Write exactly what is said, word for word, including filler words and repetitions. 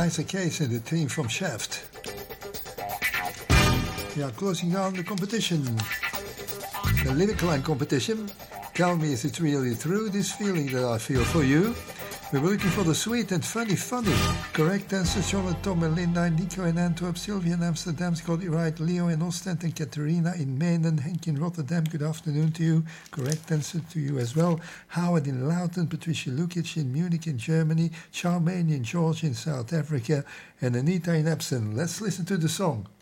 Isaac Hayes and the team from Shaft. We are closing down the competition. The lyric line competition. Tell me, is it really true, this feeling that I feel for you? We were looking for the sweet and funny funny. Correct answer, Charlotte, Tom and Linda, Nico in Antwerp, Sylvia in Amsterdam, Scotty Wright, Leo in Ostend and Katerina in Maine and Henk in Rotterdam. Good afternoon to you. Correct answer to you as well. Howard in Loudon, Patricia Lukic in Munich in Germany, Charmaine in Georgia in South Africa and Anita in Epsom. Let's listen to the song.